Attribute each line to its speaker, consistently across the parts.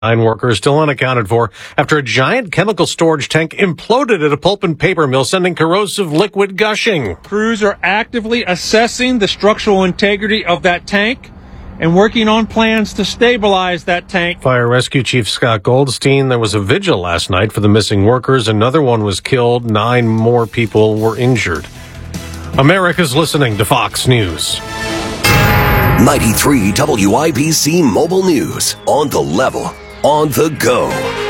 Speaker 1: Nine workers still unaccounted for after a giant chemical storage tank imploded at a pulp and paper mill, sending corrosive liquid gushing.
Speaker 2: Crews are actively assessing the structural integrity of that tank and working on plans to stabilize that tank.
Speaker 1: Fire Rescue Chief Scott Goldstein, there was a vigil last night for the missing workers. Another one was killed. 9 more people were injured. America's listening to Fox News.
Speaker 3: 93 WIBC Mobile News. On the level. On the go.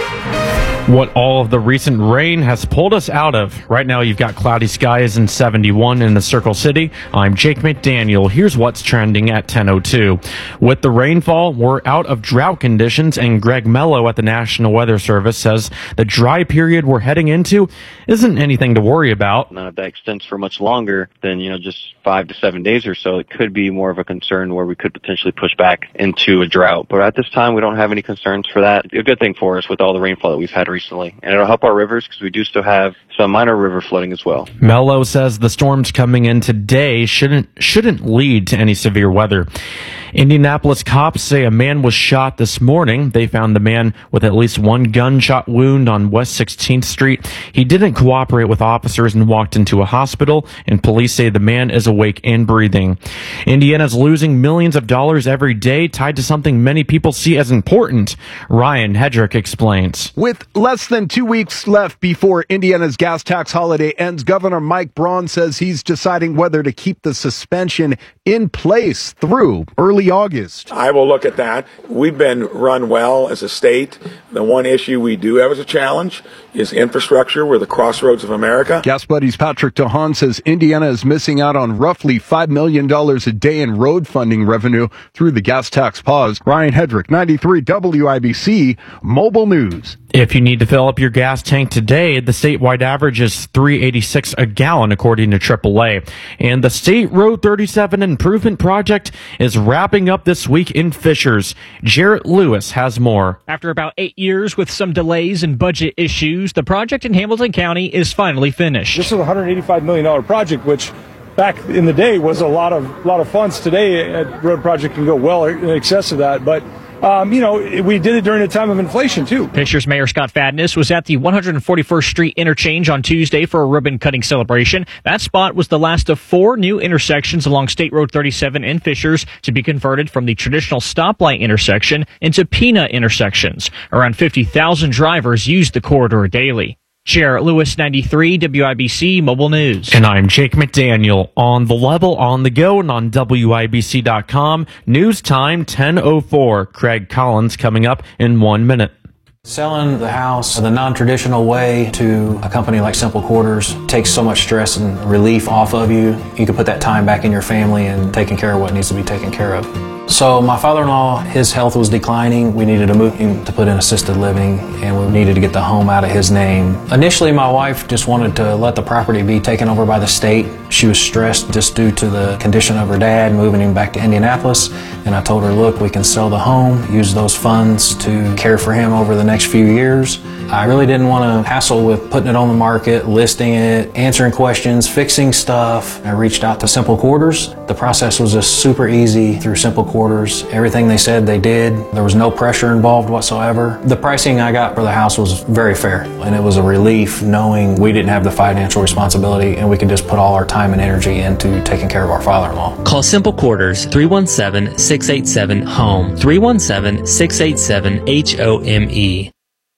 Speaker 4: What all of the recent rain has pulled us out of. Right now, you've got cloudy skies and 71 in the Circle City. I'm Jake McDaniel. Here's what's trending at 10:02. With the rainfall, we're out of drought conditions, and Greg Mello at the National Weather Service says the dry period we're heading into isn't anything to worry about.
Speaker 5: If that extends for much longer than, just 5 to 7 days or so, it could be more of a concern where we could potentially push back into a drought. But at this time, we don't have any concerns for that. A good thing for us with all the rainfall that we've had recently. And it'll help our rivers because we do still have some minor river flooding as well.
Speaker 4: Mello says the storms coming in today shouldn't lead to any severe weather. Indianapolis cops say a man was shot this morning. They found the man with at least one gunshot wound on West 16th Street. He didn't cooperate with officers and walked into a hospital, and police say the man is awake and breathing. Indiana's losing millions of dollars every day tied to something many people see as important. Ryan Hedrick explains.
Speaker 6: With less than 2 weeks left before Indiana's gas tax holiday ends, Governor Mike Braun says he's deciding whether to keep the suspension in place through early August.
Speaker 7: I will look at that. We've been run well as a state. The one issue we do have as a challenge is infrastructure. We're the crossroads of America.
Speaker 6: Gas Buddy's Patrick DeHaan says Indiana is missing out on roughly $5 million a day in road funding revenue through the gas tax pause. Ryan Hedrick, 93 WIBC Mobile News.
Speaker 4: If you need to fill up your gas tank today, the statewide average is $3.86 a gallon, according to AAA. And the State Road 37 Improvement Project is wrapping up this week in Fishers. Jarrett Lewis has more.
Speaker 8: After about 8 years with some delays and budget issues, the project in Hamilton County is finally finished.
Speaker 9: This is a $185 million project, which back in the day was a lot of funds. Today, a road project can go well in excess of that, but we did it during a time of inflation, too.
Speaker 8: Fishers Mayor Scott Fadness was at the 141st Street interchange on Tuesday for a ribbon-cutting celebration. That spot was the last of 4 new intersections along State Road 37 in Fishers to be converted from the traditional stoplight intersection into peanut intersections. Around 50,000 drivers use the corridor daily. Jarrett Lewis, 93 WIBC Mobile News.
Speaker 4: And I'm Jake McDaniel. On the level, on the go, and on WIBC.com. News time 10:04. Craig Collins coming up in 1 minute.
Speaker 10: Selling the house the non-traditional way to a company like Simple Quarters takes so much stress and relief off of you. You can put that time back in your family and taking care of what needs to be taken care of. So my father-in-law, his health was declining. We needed to move him to put in assisted living, and we needed to get the home out of his name. Initially, my wife just wanted to let the property be taken over by the state. She was stressed just due to the condition of her dad, moving him back to Indianapolis. And I told her, look, we can sell the home, use those funds to care for him over the next few years. I really didn't want to hassle with putting it on the market, listing it, answering questions, fixing stuff. I reached out to Simple Quarters. The process was just super easy through Simple Quarters. Everything they said they did. There was no pressure involved whatsoever. The pricing I got for the house was very fair, and it was a relief knowing we didn't have the financial responsibility and we could just put all our time and energy into taking care of our father-in-law.
Speaker 11: Call Simple Quarters 317-687-HOME, 317-687-HOME.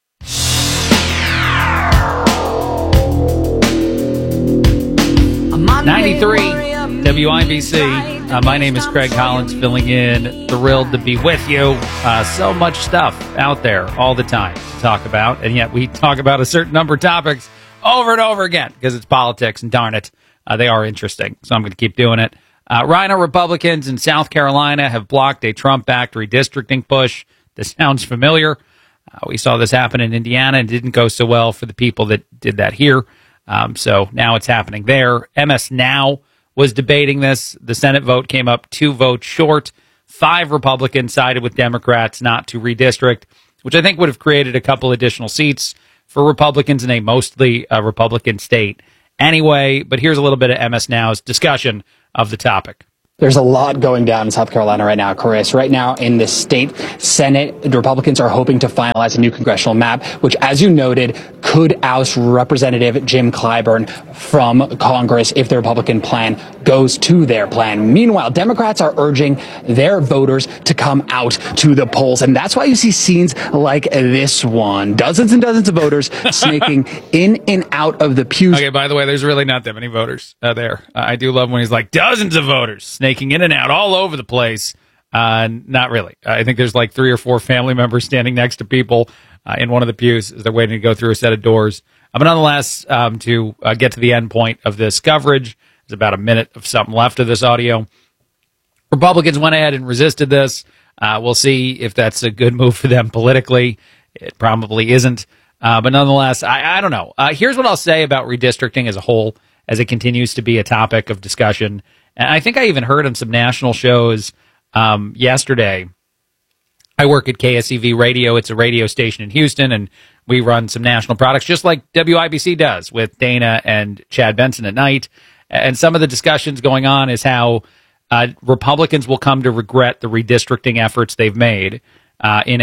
Speaker 12: 93 WIBC. My name is Craig Collins, filling in. Thrilled to be with you. So much stuff out there all the time to talk about, and yet we talk about a certain number of topics over and over again because it's politics, and darn it, they are interesting. So I'm going to keep doing it. Rhino Republicans in South Carolina have blocked a Trump-backed redistricting push. This sounds familiar. We saw this happen in Indiana and didn't go so well for the people that did that here. So now it's happening there. MS Now was debating this. The Senate vote came up 2 votes short. 5 Republicans sided with Democrats not to redistrict, which I think would have created a couple additional seats for Republicans in a mostly Republican state anyway. But here's a little bit of MS Now's discussion of the topic.
Speaker 13: There's a lot going down in South Carolina right now, Chris. Right now in the state Senate, the Republicans are hoping to finalize a new congressional map, which, as you noted, could oust Representative Jim Clyburn from Congress if the Republican plan goes to their plan. Meanwhile, Democrats are urging their voters to come out to the polls. And that's why you see scenes like this one. Dozens and dozens of voters snaking in and out of the pews.
Speaker 12: Okay, by the way, there's really not that many voters there. I do love when he's like, dozens of voters snaking in and out all over the place. Not really. I think there's like 3 or 4 family members standing next to people in one of the pews as they're waiting to go through a set of doors. But nonetheless, to get to the end point of this coverage, there's about a minute of something left of this audio. Republicans went ahead and resisted this. We'll see if that's a good move for them politically. It probably isn't. But nonetheless, I don't know. Here's what I'll say about redistricting as a whole, as it continues to be a topic of discussion. And I think I even heard on some national shows yesterday. I work at KSEV Radio. It's a radio station in Houston, and we run some national products just like WIBC does with Dana and Chad Benson at night. And some of the discussions going on is how Republicans will come to regret the redistricting efforts they've made in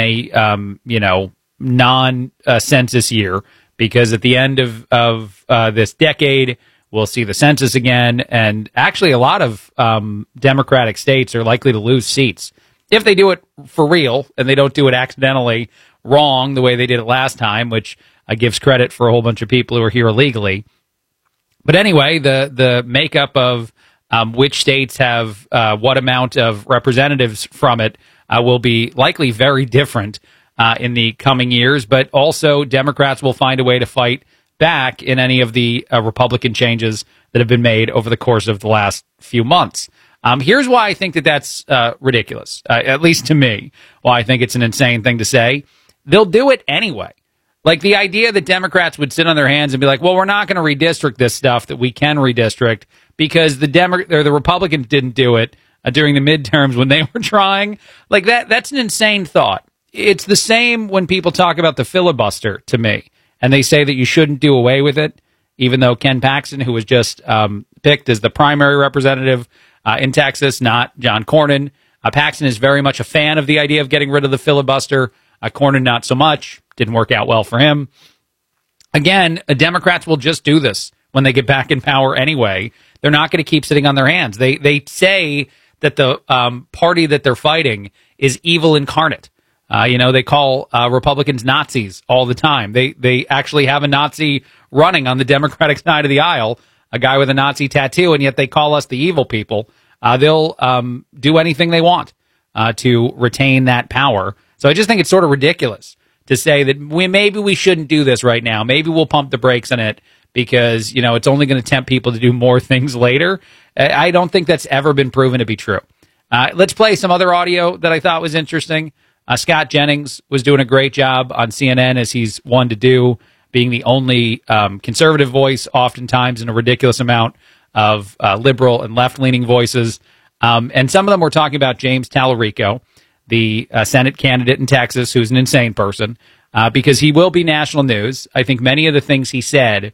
Speaker 12: a non-census year, because at the end of this decade, we'll see the census again, and actually a lot of Democratic states are likely to lose seats if they do it for real and they don't do it accidentally wrong the way they did it last time, which gives credit for a whole bunch of people who are here illegally. But anyway, the makeup of which states have what amount of representatives from it will be likely very different in the coming years, but also Democrats will find a way to fight back in any of the Republican changes that have been made over the course of the last few months. Here's why I think that that's ridiculous, at least to me, why I think it's an insane thing to say. They'll do it anyway. Like the idea that Democrats would sit on their hands and be like, well, we're not going to redistrict this stuff that we can redistrict because the Republicans didn't do it during the midterms when they were trying. Like that's an insane thought. It's the same when people talk about the filibuster to me, and they say that you shouldn't do away with it, even though Ken Paxton, who was just picked as the primary representative in Texas, not John Cornyn. Paxton is very much a fan of the idea of getting rid of the filibuster. Cornyn, not so much. Didn't work out well for him. Again, Democrats will just do this when they get back in power anyway. They're not going to keep sitting on their hands. They say that the party that they're fighting is evil incarnate. They call Republicans Nazis all the time. They actually have a Nazi running on the Democratic side of the aisle, a guy with a Nazi tattoo, and yet they call us the evil people. They'll do anything they want to retain that power. So I just think it's sort of ridiculous to say that maybe we shouldn't do this right now. Maybe we'll pump the brakes on it because, it's only going to tempt people to do more things later. I don't think that's ever been proven to be true. Let's play some other audio that I thought was interesting. Scott Jennings was doing a great job on CNN, as he's one to do, being the only conservative voice, oftentimes in a ridiculous amount of liberal and left-leaning voices. And some of them were talking about James Tallarico, the Senate candidate in Texas, who's an insane person, because he will be national news. I think many of the things he said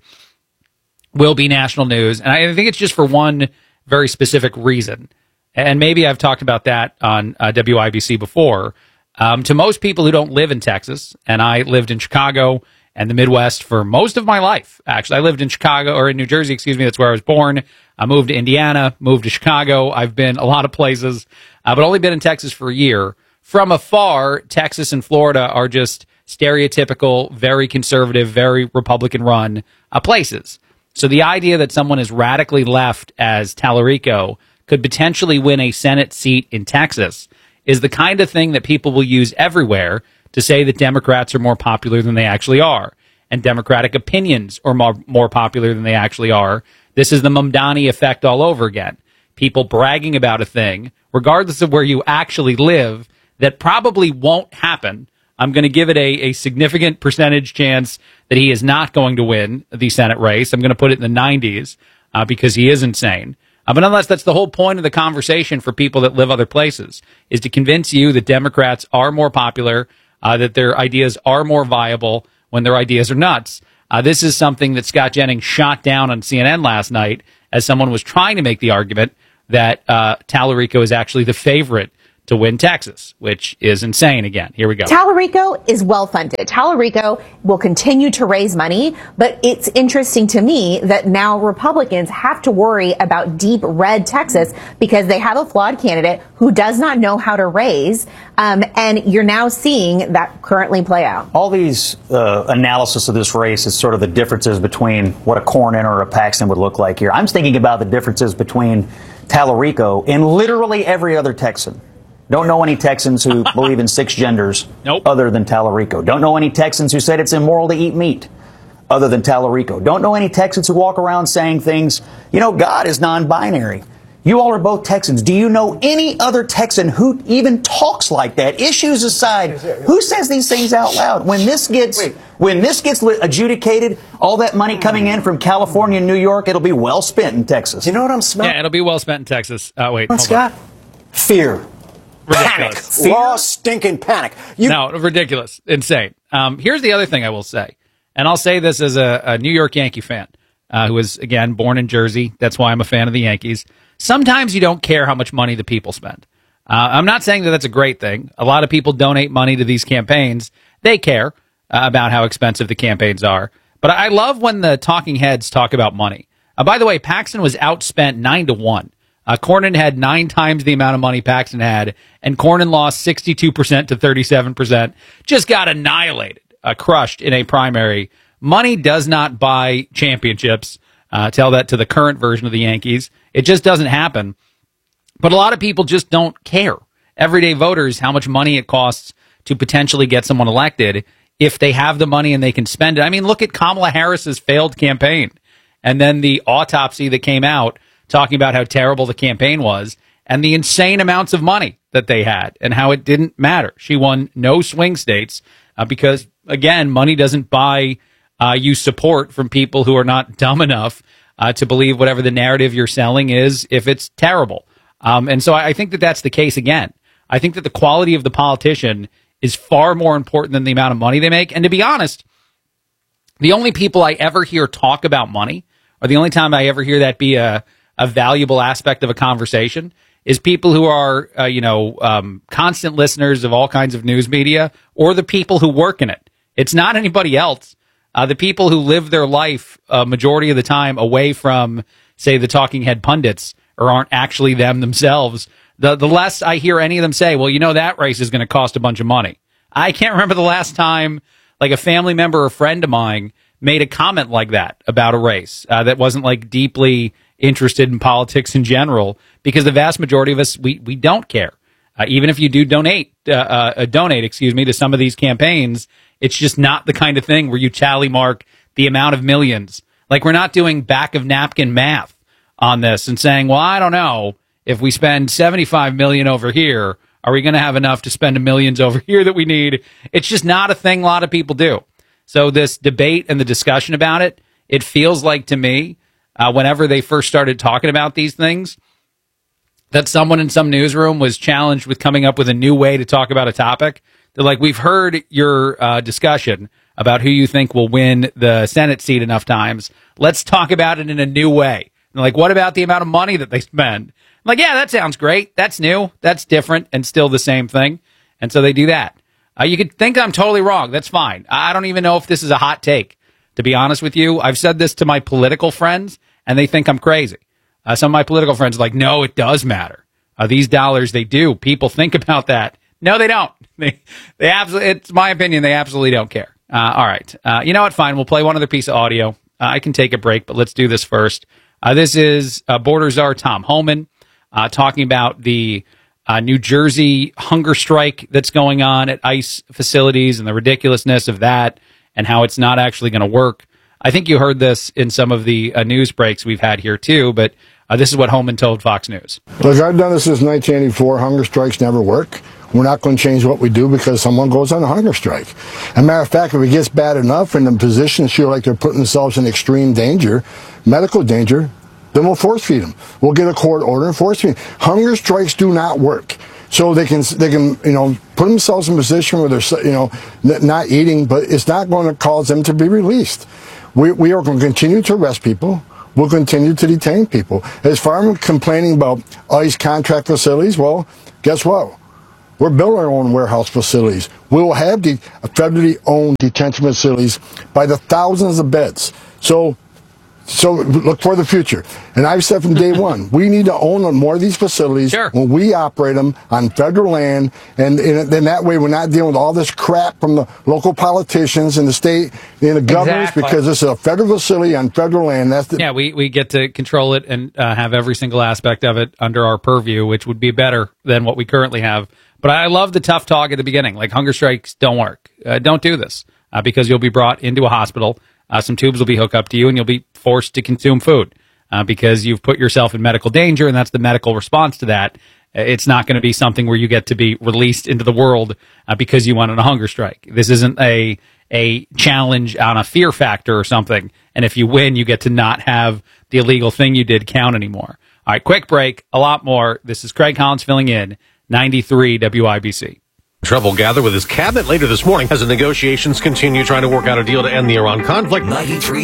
Speaker 12: will be national news, and I think it's just for one very specific reason. And maybe I've talked about that on WIBC before. To most people who don't live in Texas, and I lived in Chicago and the Midwest for most of my life. Actually, I lived in Chicago, or in New Jersey, excuse me. That's where I was born. I moved to Indiana, moved to Chicago. I've been a lot of places, but only been in Texas for a year. From afar, Texas and Florida are just stereotypical, very conservative, very Republican-run places. So the idea that someone as radically left as Tallarico could potentially win a Senate seat in Texas is the kind of thing that people will use everywhere to say that Democrats are more popular than they actually are, and Democratic opinions are more popular than they actually are. This is the Mamdani effect all over again. People bragging about a thing, regardless of where you actually live, that probably won't happen. I'm going to give it a significant percentage chance that he is not going to win the Senate race. I'm going to put it in the 90s because he is insane. But nonetheless, that's the whole point of the conversation for people that live other places, is to convince you that Democrats are more popular, that their ideas are more viable when their ideas are nuts. This is something that Scott Jennings shot down on CNN last night as someone was trying to make the argument that Tallarico is actually the favorite to win Texas, which is insane again. Here we go.
Speaker 14: Tallarico is well funded. Tallarico will continue to raise money, but it's interesting to me that now Republicans have to worry about deep red Texas because they have a flawed candidate who does not know how to raise, and you're now seeing that currently play out.
Speaker 15: All these analysis of this race is sort of the differences between what a Cornyn or a Paxton would look like here. I'm thinking about the differences between Tallarico and literally every other Texan. Don't know any Texans who believe in 6 genders other than Tallarico. Don't know any Texans who said it's immoral to eat meat other than Tallarico. Don't know any Texans who walk around saying things, God is non-binary. You all are both Texans. Do you know any other Texan who even talks like that? Issues aside, who says these things out loud? When this gets adjudicated, all that money coming in from California and New York, it'll be well spent in Texas.
Speaker 16: You know what I'm smelling?
Speaker 12: Yeah, it'll be well spent in Texas. Wait, hold
Speaker 16: Scott?
Speaker 12: on.
Speaker 16: Fear.
Speaker 12: Ridiculous.
Speaker 16: Panic. Raw, stinking panic.
Speaker 12: No, ridiculous. Insane. Here's the other thing I will say, and I'll say this as a New York Yankee fan who was, again, born in Jersey. That's why I'm a fan of the Yankees. Sometimes you don't care how much money the people spend. I'm not saying that that's a great thing. A lot of people donate money to these campaigns. They care about how expensive the campaigns are. But I love when the talking heads talk about money. By the way, Paxton was outspent 9-1. Cornyn had 9 times the amount of money Paxton had, and Cornyn lost 62% to 37%. Just got annihilated, crushed in a primary. Money does not buy championships. Tell that to the current version of the Yankees. It just doesn't happen. But a lot of people just don't care. Everyday voters, how much money it costs to potentially get someone elected if they have the money and they can spend it. I mean, look at Kamala Harris's failed campaign and then the autopsy that came out talking about how terrible the campaign was and the insane amounts of money that they had and how it didn't matter. She won no swing states because, again, money doesn't buy you support from people who are not dumb enough to believe whatever the narrative you're selling is if it's terrible. And so I think that that's the case again. I think that the quality of the politician is far more important than the amount of money they make. And to be honest, the only people I ever hear talk about money, or the only time I ever hear that be a valuable aspect of a conversation, is people who are, constant listeners of all kinds of news media or the people who work in it. It's not anybody else. The people who live their life majority of the time away from, say, the talking head pundits or aren't actually them themselves, the less I hear any of them say, well, that race is going to cost a bunch of money. I can't remember the last time like a family member or friend of mine made a comment like that about a race that wasn't like deeply interested in politics in general, because the vast majority of us, we don't care. Even if you do donate to some of these campaigns, it's just not the kind of thing where you tally mark the amount of millions. Like, we're not doing back of napkin math on this and saying, well, I don't know, if we spend 75 million over here, are we going to have enough to spend the millions over here that we need? It's just not a thing a lot of people do. So this debate and the discussion about it, it feels like to me, whenever they first started talking about these things, that someone in some newsroom was challenged with coming up with a new way to talk about a topic. They're like, we've heard your discussion about who you think will win the Senate seat enough times. Let's talk about it in a new way. And like, what about the amount of money that they spend? I'm like, yeah, that sounds great. That's new. That's different and still the same thing. And so they do that. You could think I'm totally wrong. That's fine. I don't even know if this is a hot take, to be honest with you. I've said this to my political friends, and they think I'm crazy. Some of my political friends are like, no, it does matter. These dollars, they do. People think about that. No, they don't. They absolutely, it's my opinion, they absolutely don't care. All right. You know what? Fine. We'll play one other piece of audio. I can take a break, but let's do this first. This is border czar Tom Homan talking about the New Jersey hunger strike that's going on at ICE facilities and the ridiculousness of that and how it's not actually going to work. I think you heard this in some of the news breaks we've had here too, but this is what Homan told Fox News.
Speaker 17: Look, I've done this since 1984. Hunger strikes never work. We're not going to change what we do because someone goes on a hunger strike. As a matter of fact, if it gets bad enough and the physicians feel like they're putting themselves in extreme danger, medical danger, then we'll force feed them. We'll get a court order and force feed them. Hunger strikes do not work. So they can put themselves in a position where they're not eating, but it's not going to cause them to be released. We are going to continue to arrest people. we'll continue to detain people. As far as complaining about ICE contract facilities, well, guess what? We're building our own warehouse facilities. We will have the federally owned detention facilities by the thousands of beds. So look for the future. And I've said from day one, we need to own more of these facilities when we operate them on federal land. And then that way we're not dealing with all this crap from the local politicians and the state and the governors, because this is a federal facility on federal land.
Speaker 12: We get to control it and have every single aspect of it under our purview, which would be better than what we currently have. But I love the tough talk at the beginning, like hunger strikes don't work. Don't do this because you'll be brought into a hospital. Some tubes will be hooked up to you, and you'll be forced to consume food because you've put yourself in medical danger, and that's the medical response to that. It's not going to be something where you get to be released into the world because you went on a hunger strike. This isn't a challenge on a fear factor or something, and if you win, you get to not have the illegal thing you did count anymore. All right, quick break, a lot more. This is Craig Collins filling in, 93 WIBC.
Speaker 1: Trump will gather with his cabinet later this morning as the negotiations continue trying to work out a deal to end the Iran conflict.
Speaker 3: 93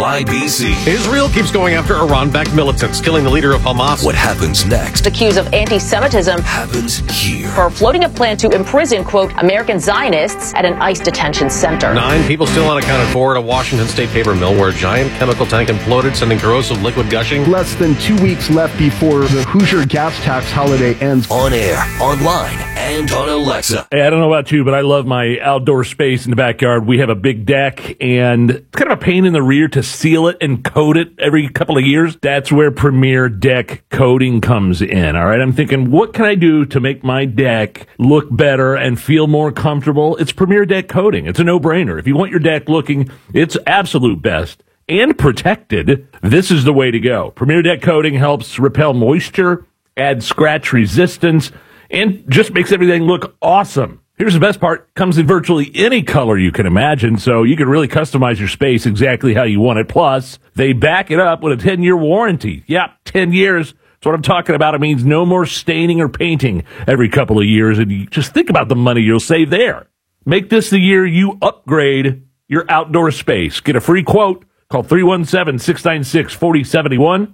Speaker 3: WIBC.
Speaker 1: Israel keeps going after Iran-backed militants, killing the leader of Hamas.
Speaker 3: What happens next?
Speaker 18: Accused of anti-Semitism
Speaker 3: happens here.
Speaker 18: For floating a plan to imprison, quote, American Zionists at an ICE detention center.
Speaker 1: 9 people still unaccounted for at a Washington state paper mill where a giant chemical tank imploded, sending corrosive liquid gushing.
Speaker 6: Less than 2 weeks left before the Hoosier gas tax holiday ends.
Speaker 3: On air, online, and on Alexa.
Speaker 19: Hey, I don't know about you, but I love my outdoor space in the backyard. We have a big deck, and it's kind of a pain in the rear to seal it and coat it every couple of years. That's where Premier Deck Coating comes in, all right? I'm thinking, what can I do to make my deck look better and feel more comfortable? It's Premier Deck Coating. It's a no-brainer. If you want your deck looking its absolute best and protected, this is the way to go. Premier Deck Coating helps repel moisture, add scratch resistance, and just makes everything look awesome. Here's the best part. Comes in virtually any color you can imagine, so you can really customize your space exactly how you want it. Plus, they back it up with a 10-year warranty. Yeah, 10 years. That's what I'm talking about. It means no more staining or painting every couple of years, and you just think about the money you'll save there. Make this the year you upgrade your outdoor space. Get a free quote. Call 317-696-4071,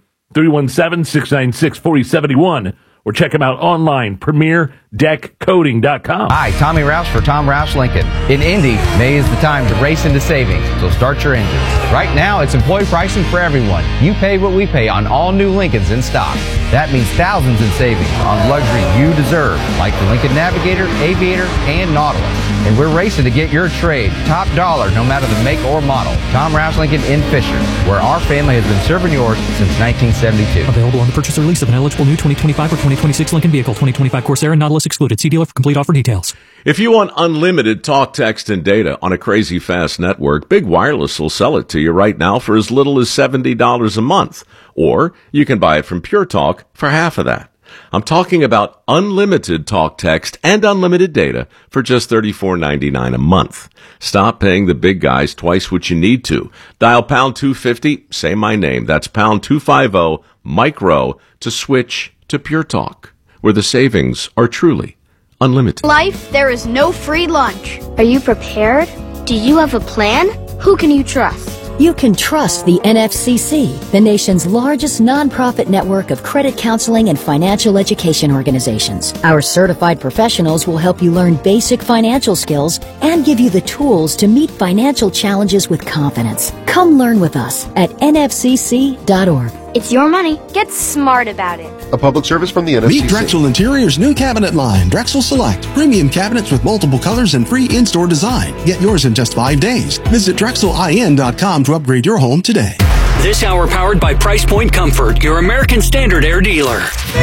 Speaker 19: 317-696-4071. Or check them out online, PremierDeckCoating.com.
Speaker 20: Hi, Tommy Rouse for Tom Rouse Lincoln. In Indy, May is the time to race into savings, so start your engines. Right now, it's employee pricing for everyone. You pay what we pay on all new Lincolns in stock. That means thousands in savings on luxury you deserve, like the Lincoln Navigator, Aviator, and Nautilus. And we're racing to get your trade top dollar no matter the make or model. Tom Rouse Lincoln in Fisher, where our family has been serving yours since 1972.
Speaker 21: Available on the purchase or lease of an eligible new 2025 or 2026 Lincoln vehicle. 2025 Corsair and Nautilus excluded. See dealer for complete offer details.
Speaker 22: If you want unlimited talk, text, and data on a crazy fast network, Big Wireless will sell it to you right now for as little as $70 a month. Or you can buy it from Pure Talk for half of that. I'm talking about unlimited talk, text, and unlimited data for just $34.99 a month. Stop paying the big guys twice what you need to. Dial pound 250, say my name. That's pound 250 micro to switch to Pure Talk, where the savings are truly unlimited.
Speaker 23: Life, there is no free lunch. Are you prepared? Do you have a plan? Who can you trust?
Speaker 24: You can trust the NFCC, the nation's largest nonprofit network of credit counseling and financial education organizations. Our certified professionals will help you learn basic financial skills and give you the tools to meet financial challenges with confidence. Come learn with us at nfcc.org.
Speaker 23: It's your money. Get smart about it.
Speaker 25: A public service from the NFCC.
Speaker 26: Meet Drexel Interior's new cabinet line, Drexel Select. Premium cabinets with multiple colors and free in-store design. Get yours in just 5 days. Visit DrexelIN.com to upgrade your home today.
Speaker 27: This hour powered by Price Point Comfort, your American Standard Air dealer.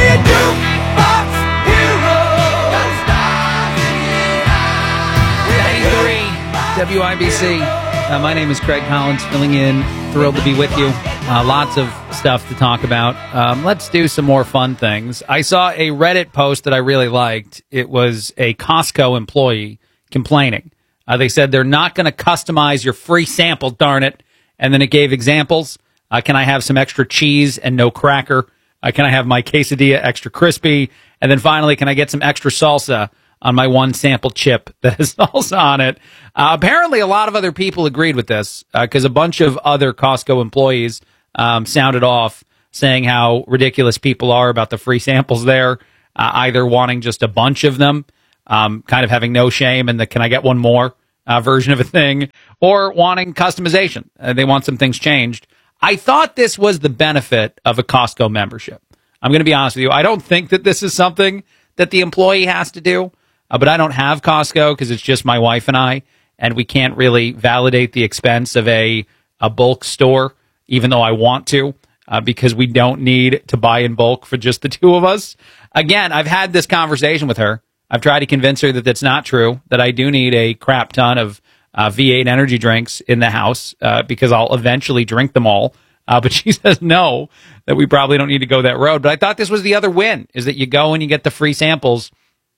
Speaker 12: WIBC. My name is Craig Collins, filling in. Thrilled to be with you. Lots of stuff to talk about. Let's do some more fun things. I saw a Reddit post that I really liked. It was a Costco employee complaining. They said they're not going to customize your free sample, darn it. And then it gave examples. Can I have some extra cheese and no cracker? Can I have my quesadilla extra crispy? And then finally, can I get some extra salsa on my one sample chip that has salsa on it? Apparently, a lot of other people agreed with this because a bunch of other Costco employees sounded off saying how ridiculous people are about the free samples there, either wanting just a bunch of them, kind of having no shame and the can I get one more version of a thing, or wanting customization. They want some things changed. I thought this was the benefit of a Costco membership. I'm going to be honest with you. I don't think that this is something that the employee has to do, but I don't have Costco because it's just my wife and I, and we can't really validate the expense of a bulk store, even though I want to, because we don't need to buy in bulk for just the two of us. Again, I've had this conversation with her. I've tried to convince her that that's not true, that I do need a crap ton of V8 energy drinks in the house because I'll eventually drink them all. But she says no, that we probably don't need to go that road. But I thought this was the other win, is that you go and you get the free samples,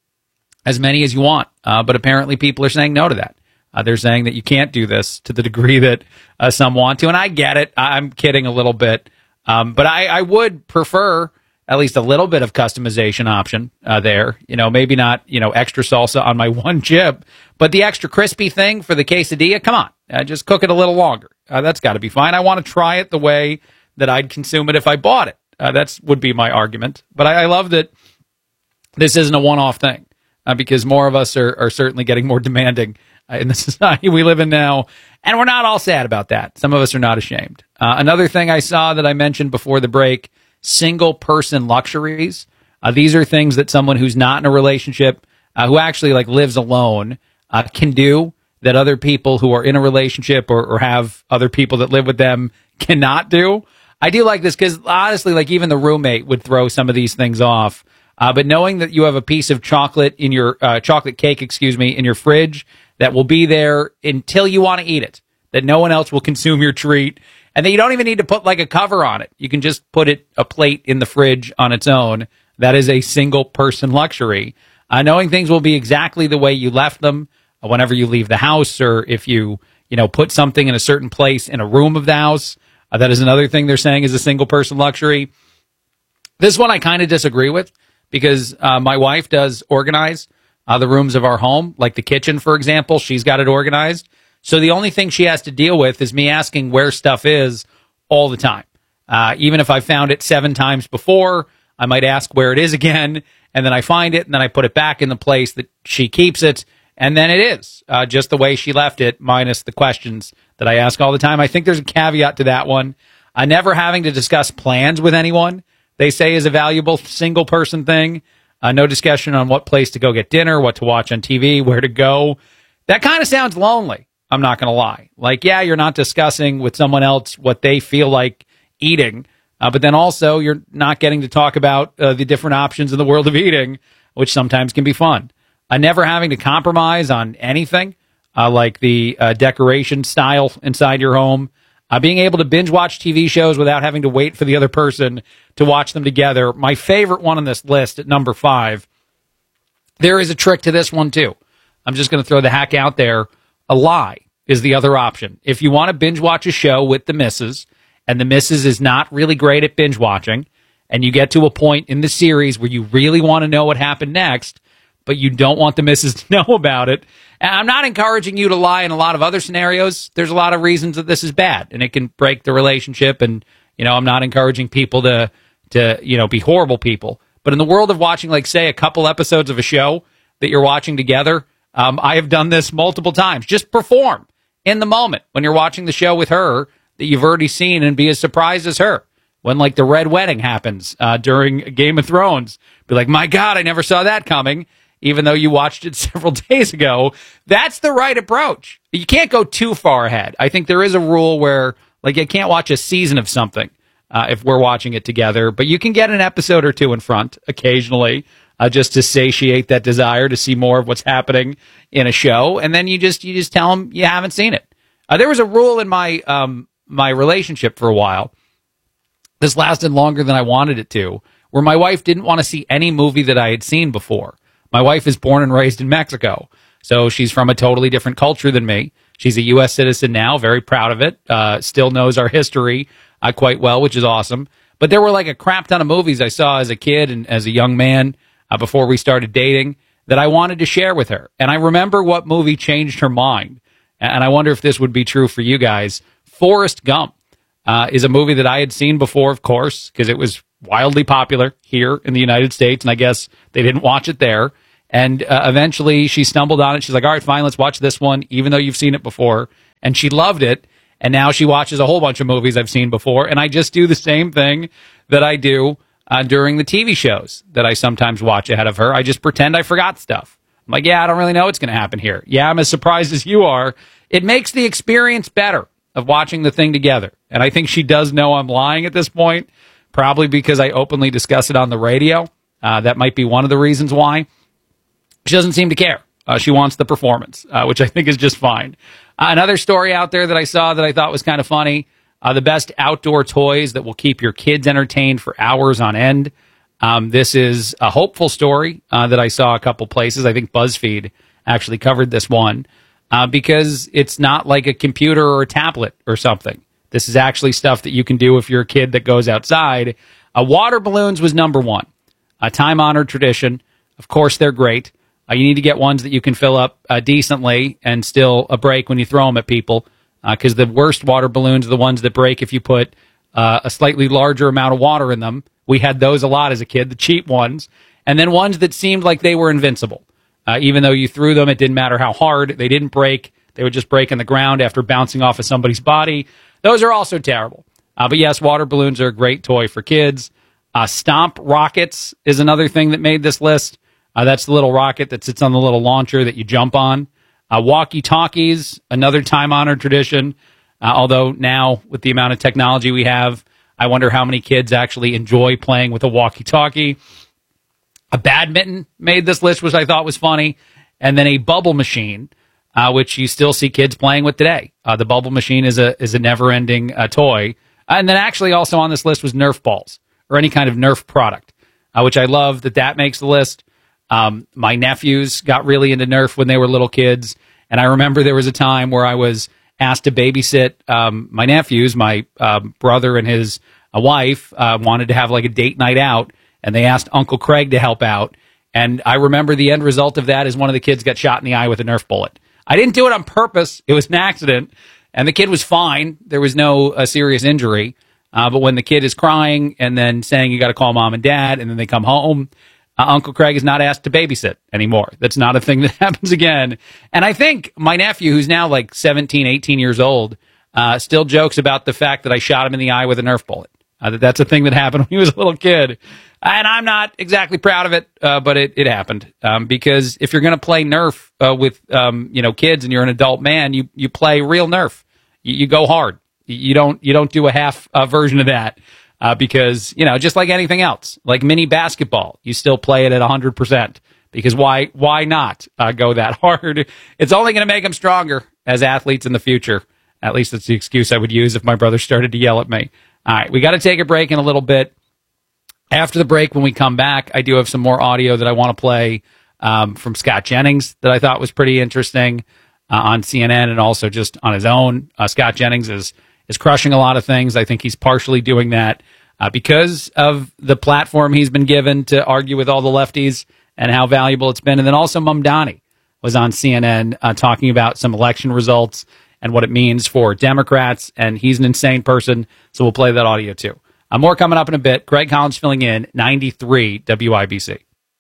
Speaker 12: as many as you want. But apparently people are saying no to that. They're saying that you can't do this to the degree that some want to. And I get it. I'm kidding a little bit. But I would prefer at least a little bit of customization option there. You know, maybe not, extra salsa on my one chip, but the extra crispy thing for the quesadilla, come on, just cook it a little longer. That's got to be fine. I want to try it the way that I'd consume it if I bought it. That would be my argument. But I love that this isn't a one-off thing because more of us are certainly getting more demanding in the society we live in now, and we're not all sad about that. Some of us are not ashamed. Another thing I saw that I mentioned before the break, single-person luxuries. These are things that someone who's not in a relationship, who actually lives alone, can do that other people who are in a relationship or have other people that live with them cannot do. I do like this because, honestly, even the roommate would throw some of these things off. But knowing that you have a piece of chocolate in your chocolate cake, in your fridge that will be there until you want to eat it, that no one else will consume your treat, and that you don't even need to put a cover on it. You can just put a plate in the fridge on its own. That is a single person luxury. Knowing things will be exactly the way you left them whenever you leave the house, or if you put something in a certain place in a room of the house. That is another thing they're saying is a single person luxury. This one I kind of disagree with because my wife does organize the rooms of our home, like the kitchen, for example. She's got it organized. So the only thing she has to deal with is me asking where stuff is all the time. Even if I found it 7 times before, I might ask where it is again, and then I find it, and then I put it back in the place that she keeps it, and then it is just the way she left it, minus the questions that I ask all the time. I think there's a caveat to that one. Never having to discuss plans with anyone, they say, is a valuable single-person thing. No discussion on what place to go get dinner, what to watch on TV, where to go. That kind of sounds lonely. I'm not going to lie. You're not discussing with someone else what they feel like eating, but then also you're not getting to talk about the different options in the world of eating, which sometimes can be fun. Never having to compromise on anything, like the decoration style inside your home. Being able to binge watch TV shows without having to wait for the other person to watch them together. My favorite one on this list at number 5, there is a trick to this one too. I'm just going to throw the hack out there. A lie is the other option. If you want to binge watch a show with the missus, and the missus is not really great at binge watching, and you get to a point in the series where you really want to know what happened next, but you don't want the missus to know about it. And I'm not encouraging you to lie in a lot of other scenarios. There's a lot of reasons that this is bad, and it can break the relationship, and I'm not encouraging people to be horrible people. But in the world of watching, say, a couple episodes of a show that you're watching together, I have done this multiple times. Just perform in the moment when you're watching the show with her that you've already seen and be as surprised as her. When, the Red Wedding happens during Game of Thrones, be like, my God, I never saw that coming, even though you watched it several days ago. That's the right approach. You can't go too far ahead. I think there is a rule where, you can't watch a season of something if we're watching it together, but you can get an episode or two in front occasionally, just to satiate that desire to see more of what's happening in a show, and then you just tell them you haven't seen it. There was a rule in my my relationship for a while. This lasted longer than I wanted it to, where my wife didn't want to see any movie that I had seen before. My wife is born and raised in Mexico, so she's from a totally different culture than me. She's a U.S. citizen now, very proud of it, still knows our history quite well, which is awesome. But there were a crap ton of movies I saw as a kid and as a young man before we started dating that I wanted to share with her. And I remember what movie changed her mind. And I wonder if this would be true for you guys. Forrest Gump. is a movie that I had seen before, of course, because it was wildly popular here in the United States, and I guess they didn't watch it there. And eventually she stumbled on it. She's like, all right, fine, let's watch this one, even though you've seen it before. And she loved it. And now she watches a whole bunch of movies I've seen before. And I just do the same thing that I do during the TV shows that I sometimes watch ahead of her. I just pretend I forgot stuff. I'm like, yeah, I don't really know what's going to happen here. Yeah, I'm as surprised as you are. It makes the experience better of watching the thing together. And I think she does know I'm lying at this point, probably because I openly discuss it on the radio. That might be one of the reasons why. She doesn't seem to care. She wants the performance, which I think is just fine. Another story out there that I saw that I thought was kind of funny, the best outdoor toys that will keep your kids entertained for hours on end. This is a hopeful story that I saw a couple places. I think BuzzFeed actually covered this one because it's not like a computer or a tablet or something. This is actually stuff that you can do if you're a kid that goes outside. Water balloons was number one, a time-honored tradition. Of course, they're great. You need to get ones that you can fill up decently and still break when you throw them at people, because the worst water balloons are the ones that break if you put a slightly larger amount of water in them. We had those a lot as a kid, the cheap ones, and then ones that seemed like they were invincible. Even though you threw them, it didn't matter how hard. They didn't break. They would just break in the ground after bouncing off of somebody's body. Those are also terrible. But yes, water balloons are a great toy for kids. Stomp rockets is another thing that made this list. That's the little rocket that sits on the little launcher that you jump on. Walkie-talkies, another time-honored tradition. Although now, with the amount of technology we have, I wonder how many kids actually enjoy playing with a walkie-talkie. A badminton made this list, which I thought was funny. And then a bubble machine, which you still see kids playing with today. The bubble machine is a never-ending toy. And then actually also on this list was Nerf balls, or any kind of Nerf product, which I love that makes the list. My nephews got really into Nerf when they were little kids, and I remember there was a time where I was asked to babysit my nephews. My brother and his wife wanted to have like a date night out, and they asked Uncle Craig to help out. And I remember the end result of that is one of the kids got shot in the eye with a Nerf bullet. I didn't do it on purpose. It was an accident, and the kid was fine. There was no serious injury. But when the kid is crying and then saying you got to call mom and dad, and then they come home, Uncle Craig is not asked to babysit anymore. That's not a thing that happens again. And I think my nephew, who's now like 17, 18 years old, still jokes about the fact that I shot him in the eye with a Nerf bullet. That's a thing that happened when he was a little kid. And I'm not exactly proud of it, but it happened. Because if you're going to play Nerf with kids and you're an adult man, you play real Nerf. You go hard. You don't do a half version of that. Because, just like anything else, like mini basketball, you still play it at 100%. Because why not go that hard? It's only going to make them stronger as athletes in the future. At least that's the excuse I would use if my brother started to yell at me. All right, we got to take a break in a little bit. After the break, when we come back, I do have some more audio that I want to play from Scott Jennings that I thought was pretty interesting on CNN and also just on his own. Scott Jennings is crushing a lot of things. I think he's partially doing that because of the platform he's been given to argue with all the lefties and how valuable it's been. And then also Mamdani was on CNN talking about some election results and what it means for Democrats. And he's an insane person, so we'll play that audio too. More coming up in a bit. Greg Collins filling in, 93 WIBC.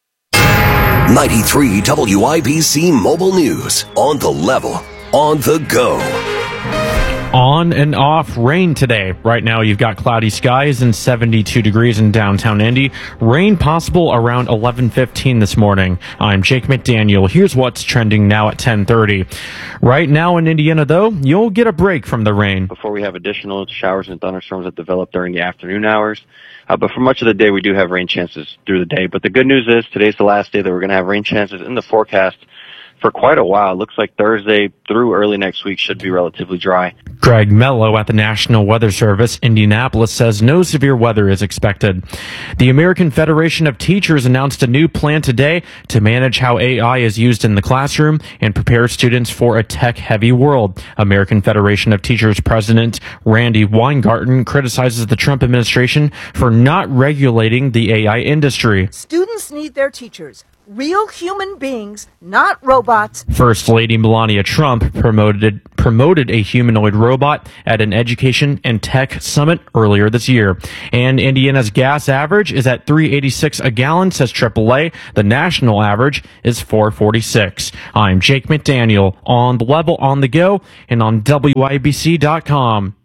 Speaker 3: 93 WIBC Mobile News. On the level, on the go.
Speaker 2: On and off rain today. Right now you've got cloudy skies and 72 degrees in downtown Indy. Rain possible around 11:15 this morning. I'm Jake McDaniel. Here's what's trending now at 10:30. Right now in Indiana, though, you'll get a break from the rain.
Speaker 4: Before we have additional showers and thunderstorms that develop during the afternoon hours. But for much of the day, we do have rain chances through the day. But the good news is today's the last day that we're going to have rain chances in the forecast for quite a while. It looks like Thursday through early next week should be relatively dry.
Speaker 2: Greg Mello at the National Weather Service, Indianapolis, says no severe weather is expected. The American Federation of Teachers announced a new plan today to manage how AI is used in the classroom and prepare students for a tech-heavy world. American Federation of Teachers President Randy Weingarten criticizes the Trump administration for not regulating the AI industry.
Speaker 5: Students need their teachers. Real human beings, not robots.
Speaker 2: First Lady Melania Trump Trump promoted a humanoid robot at an education and tech summit earlier this year. And Indiana's gas average is at $3.86 a gallon, says AAA. The national average is $4.46. I'm Jake McDaniel on The Level, on the go, and on WIBC.com.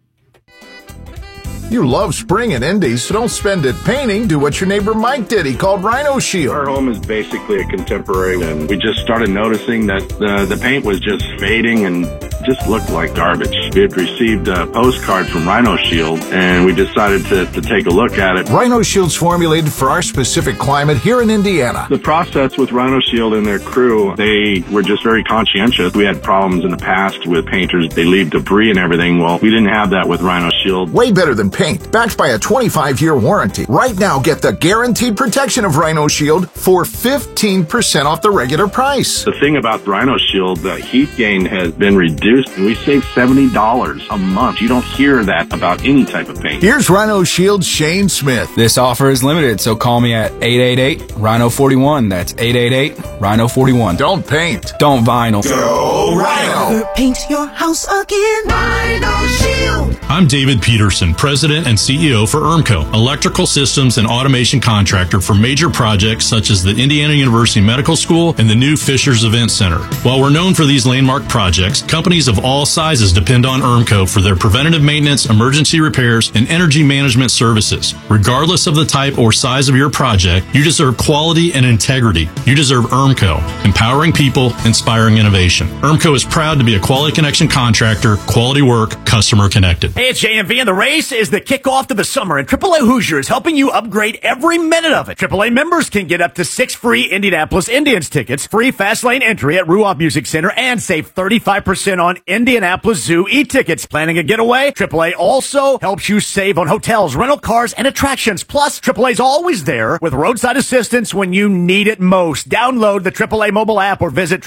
Speaker 5: You love spring in Indy, so don't spend it painting. Do what your neighbor Mike did. He called Rhino Shield.
Speaker 7: Our home is basically a contemporary, and we just started noticing that the paint was just fading and just looked like garbage. We had received a postcard from Rhino Shield, and we decided to take a look at it.
Speaker 5: Rhino Shield's formulated for our specific climate here in Indiana.
Speaker 7: The process with Rhino Shield and their crew, they were just very conscientious. We had problems in the past with painters. They leave debris and everything. Well, we didn't have that with Rhino Shield.
Speaker 5: Way better than paint, backed by a 25-year warranty. Right now, get the guaranteed protection of Rhino Shield for 15% off the regular price.
Speaker 7: The thing about Rhino Shield, the heat gain has been reduced, and we save $70 a month. You don't hear that about any type of paint.
Speaker 5: Here's Rhino Shield's Shane Smith.
Speaker 8: This offer is limited, so call me at 888-RHINO-41. That's 888-RHINO-41.
Speaker 5: Don't paint.
Speaker 8: Don't vinyl.
Speaker 5: Go Rhino.
Speaker 9: Never paint your house again. Rhino Shield.
Speaker 10: I'm David Peterson, President and CEO for ERMCO, electrical systems and automation contractor for major projects such as the Indiana University Medical School and the new Fishers Event Center. While we're known for these landmark projects, companies of all sizes depend on ERMCO for their preventative maintenance, emergency repairs, and energy management services. Regardless of the type or size of your project, you deserve quality and integrity. You deserve ERMCO, empowering people, inspiring innovation. ERMCO is proud to be a Quality Connection contractor, quality work, customer connected.
Speaker 11: Hey, it's JMV, and the race is the kickoff to the summer, and AAA Hoosier is helping you upgrade every minute of it. AAA members can get up to 6 free Indianapolis Indians tickets, free fast lane entry at Ruoff Music Center, and save 35% on Indianapolis Zoo e-tickets. Planning a getaway? AAA also helps you save on hotels, rental cars, and attractions. Plus, AAA's always there with roadside assistance when you need it most. Download the AAA mobile app or visit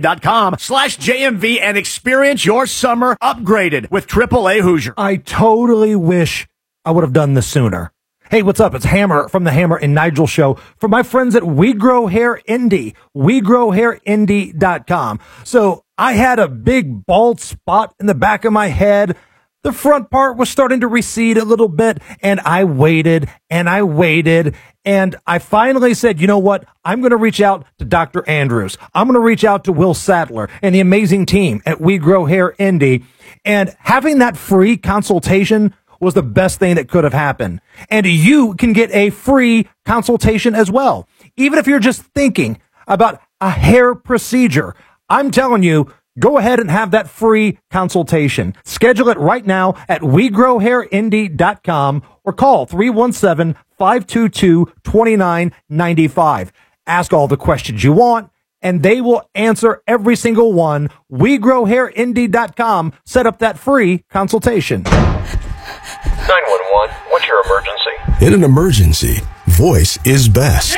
Speaker 11: AAA.com/JMV and experience your summer upgraded with AAA Hoosier.
Speaker 25: I totally wish I would have done this sooner. Hey, what's up? It's Hammer from the Hammer and Nigel Show for my friends at We Grow Hair Indy, WeGrowHairIndy.com. So I had a big bald spot in the back of my head. The front part was starting to recede a little bit, and I waited, and I finally said, you know what? I'm going to reach out to Dr. Andrews. I'm going to reach out to Will Sadler and the amazing team at We Grow Hair Indy. And having that free consultation was the best thing that could have happened. And you can get a free consultation as well. Even if you're just thinking about a hair procedure, I'm telling you, go ahead and have that free consultation. Schedule it right now at WeGrowHairIndy.com or call 317-522-2995. Ask all the questions you want, and they will answer every single one. WeGrowHairIndy.com. Set up that free consultation.
Speaker 28: 911, what's your emergency?
Speaker 29: In an emergency, voice is best.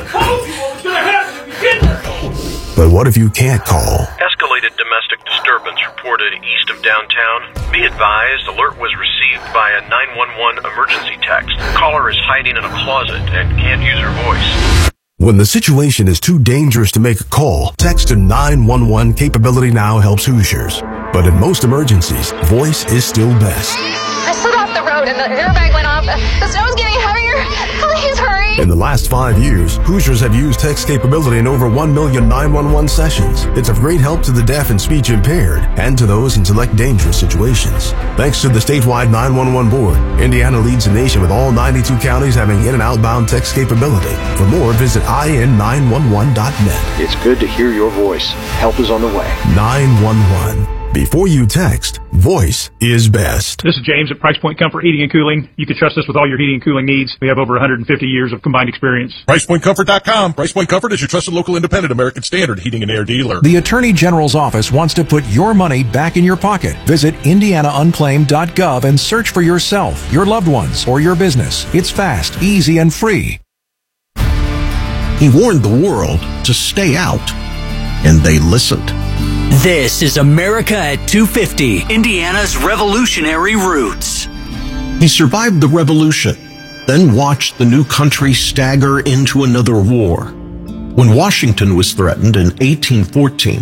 Speaker 29: But what if you can't call?
Speaker 28: Escalated domestic disturbance reported east of downtown. Be advised, alert was received by a 911 emergency text. Caller is hiding in a closet and can't use her voice.
Speaker 29: When the situation is too dangerous to make a call, text to 911. Capability Now helps Hoosiers. But in most emergencies, voice is still best.
Speaker 30: I slid off the road and the airbag went off. The snow's getting heavier. Please hurry.
Speaker 29: In the last 5 years, Hoosiers have used text capability in over 1 million 911 sessions. It's of great help to the deaf and speech impaired and to those in select dangerous situations. Thanks to the statewide 911 board, Indiana leads the nation with all 92 counties having in- and outbound text capability. For more, visit in911.net.
Speaker 31: It's good to hear your voice. Help is on the way.
Speaker 29: 911. Before you text, voice is best.
Speaker 32: This is James at Price Point Comfort Heating and Cooling. You can trust us with all your heating and cooling needs. We have over 150 years of combined experience.
Speaker 33: PricePointComfort.com. Price Point Comfort is your trusted local independent American Standard heating and air dealer.
Speaker 34: The Attorney General's office wants to put your money back in your pocket. Visit IndianaUnclaimed.gov and search for yourself, your loved ones, or your business. It's fast, easy, and free.
Speaker 35: He warned the world to stay out, and they listened.
Speaker 27: This is America at 250, Indiana's revolutionary roots.
Speaker 35: He survived the revolution, then watched the new country stagger into another war. When Washington was threatened in 1814,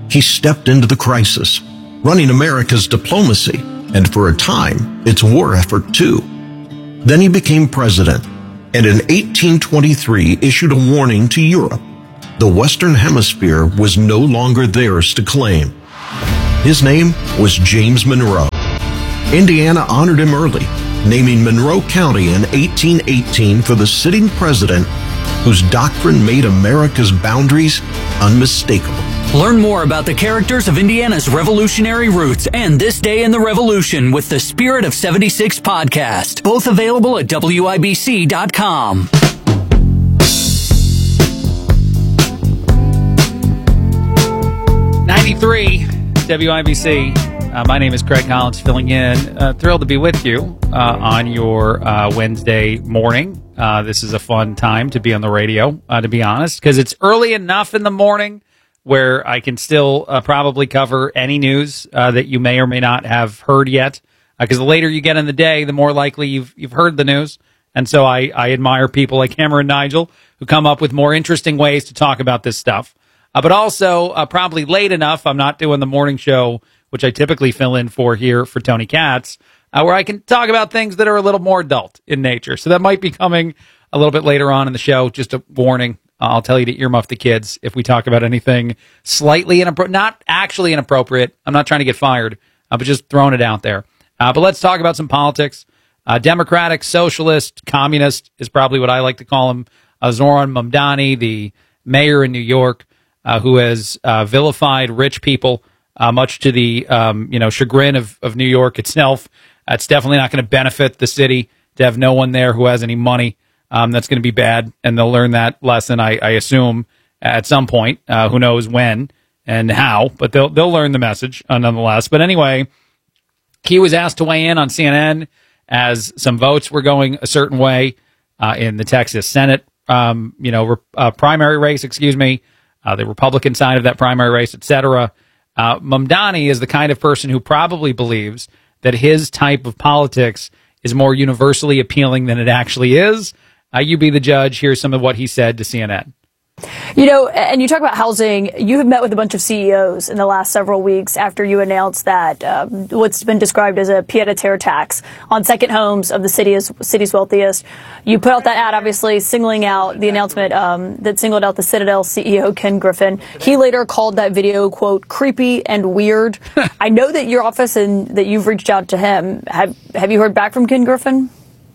Speaker 35: he stepped into the crisis, running America's diplomacy and, for a time, its war effort too. Then he became president, and in 1823 issued a warning to Europe. The Western Hemisphere was no longer theirs to claim. His name was James Monroe. Indiana honored him early, naming Monroe County in 1818 for the sitting president whose doctrine made America's boundaries unmistakable.
Speaker 27: Learn more about the characters of Indiana's revolutionary roots and This Day in the Revolution with the Spirit of 76 podcast. Both available at WIBC.com.
Speaker 12: 93 WIBC. My name is Craig Collins, filling in. Thrilled to be with you on your Wednesday morning. This is a fun time to be on the radio, to be honest, because it's early enough in the morning where I can still probably cover any news that you may or may not have heard yet. Because the later you get in the day, the more likely you've heard the news. And so I admire people like Hammer and Nigel who come up with more interesting ways to talk about this stuff. But also probably late enough, I'm not doing the morning show, which I typically fill in for here for Tony Katz, where I can talk about things that are a little more adult in nature. So that might be coming a little bit later on in the show. Just a warning. I'll tell you to earmuff the kids if we talk about anything slightly inappropriate, not actually inappropriate. I'm not trying to get fired, but just throwing it out there. But let's talk about some politics. Democratic, socialist, communist is probably what I like to call him. Zoran Mamdani, the mayor in New York, who has vilified rich people, much to the chagrin of New York itself. It's definitely not going to benefit the city to have no one there who has any money. That's going to be bad, and they'll learn that lesson, I assume, at some point. Who knows when and how, but they'll learn the message nonetheless. But anyway, he was asked to weigh in on CNN as some votes were going a certain way in the Texas Senate, primary race. The Republican side of that primary race, etc. Mamdani is the kind of person who probably believes that his type of politics is more universally appealing than it actually is. You be the judge. Here's some of what he said to CNN.
Speaker 1: And you talk about housing. You have met with a bunch of CEOs in the last several weeks after you announced that what's been described as a pied-à-terre tax on second homes of the city's wealthiest. You put out that ad, obviously, singling out the announcement that singled out the Citadel CEO, Ken Griffin. He later called that video, quote, creepy and weird. I know that your office and that you've reached out to him. Have you heard back from Ken Griffin?